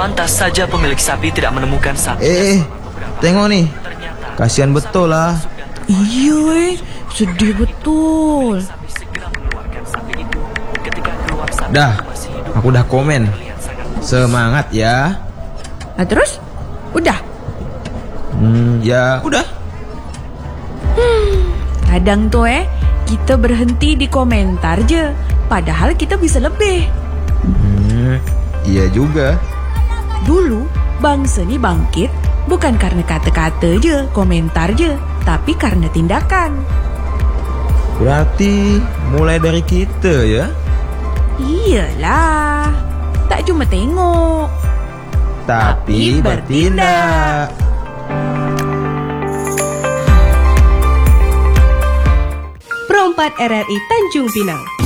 Pantas saja pemilik sapi tidak menemukan sapi. Tengok nih. Kasihan betul lah. Iya, sedih betul. Dah, aku udah komen. Semangat ya. Nah terus? Udah? Ya udah. Kadang tuh kita berhenti di komentar je, padahal kita bisa lebih. Iya juga. Dulu Bang Seni bangkit bukan karena kata-kata je, komentar je, tapi karena tindakan. Berarti mulai dari kita ya. Iyalah, tak cuma tengok, Tapi bertindak. Pro 4 RRI Tanjung Pinang.